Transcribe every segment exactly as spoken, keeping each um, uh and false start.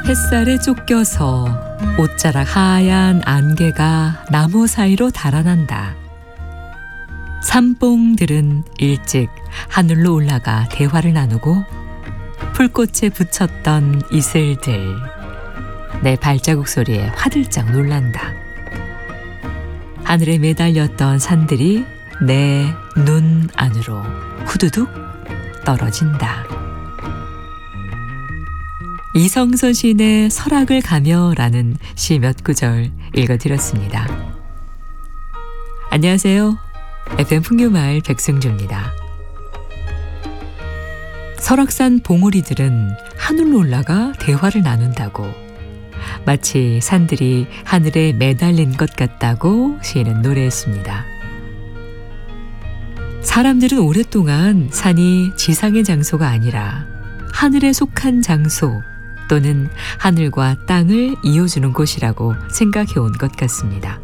햇살에 쫓겨서 옷자락 하얀 안개가 나무 사이로 달아난다. 삼뽕들은 일찍 하늘로 올라가 대화를 나누고 풀꽃에 붙였던 이슬들 내 발자국 소리에 화들짝 놀란다. 하늘에 매달렸던 산들이 내 눈 안으로 후두둑 떨어진다. 이성선 시인의 설악을 가며라는 시 몇 구절 읽어드렸습니다. 안녕하세요. 에프엠 풍류마을 백승주입니다. 설악산 봉우리들은 하늘로 올라가 대화를 나눈다고, 마치 산들이 하늘에 매달린 것 같다고 시인은 노래했습니다. 사람들은 오랫동안 산이 지상의 장소가 아니라 하늘에 속한 장소 또는 하늘과 땅을 이어주는 곳이라고 생각해온 것 같습니다.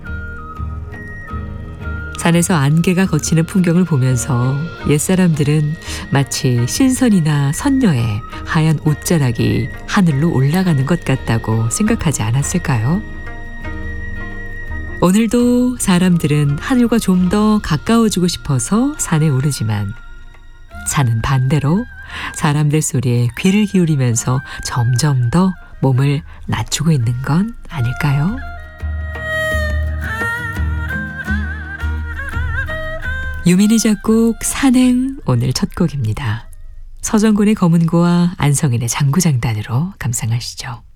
산에서 안개가 걷히는 풍경을 보면서 옛사람들은 마치 신선이나 선녀의 하얀 옷자락이 하늘로 올라가는 것 같다고 생각하지 않았을까요? 오늘도 사람들은 하늘과 좀 더 가까워지고 싶어서 산에 오르지만 산은 반대로 사람들 소리에 귀를 기울이면서 점점 더 몸을 낮추고 있는 건 아닐까요? 유민희 작곡 산행 오늘 첫 곡입니다. 서정곤의 검은고와 안성인의 장구장단으로 감상하시죠.